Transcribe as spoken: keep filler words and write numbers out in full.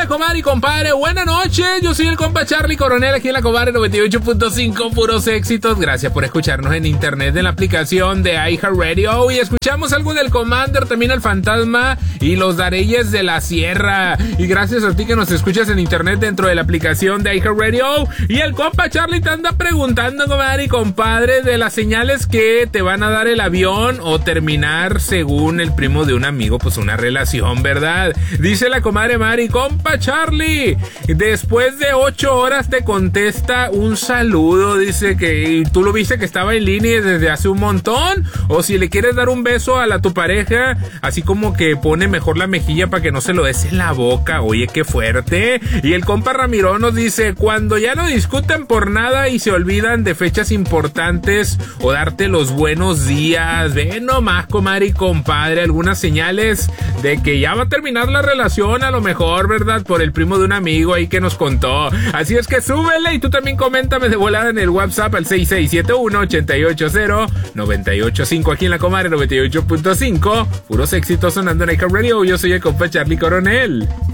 hola, comadre y compadre, buenas noches. Yo soy el compa Charlie Coronel aquí en la Comadre noventa y ocho punto cinco, puros éxitos. Gracias por escucharnos en internet, en la aplicación de iHeartRadio. Y escuchamos algo del Commander, también el Fantasma y los Dareyes de la Sierra. Y gracias a ti que nos escuchas en internet dentro de la aplicación de iHeartRadio. Y el compa Charlie te anda preguntando, comadre y compadre, de las señales que te van a dar el avión o terminar, según el primo de un amigo, pues una relación, ¿verdad? Dice la comadre Mari, compa Charlie, después de ocho horas te contesta un saludo, dice que tú lo viste que estaba en línea desde hace un montón, o si le quieres dar un beso a la tu pareja, así como que pone mejor la mejilla para que no se lo des en la boca. Oye, qué fuerte. Y el compa Ramiro nos dice, cuando ya no discuten por nada y se olvidan de fechas importantes o darte los buenos días. Ve nomás, comadre y compadre, algunas señales de que ya va a terminar la relación, a lo mejor, ¿verdad? Por el primo de un amigo ahí que nos contó. Así es que súbele y tú también coméntame de volada en el WhatsApp al seis seis siete uno, ocho ocho cero, nueve ocho cinco aquí en la Comadre noventa y ocho punto cinco. Puros éxitos sonando en iHeartRadio. Yo soy el compa Charlie Coronel.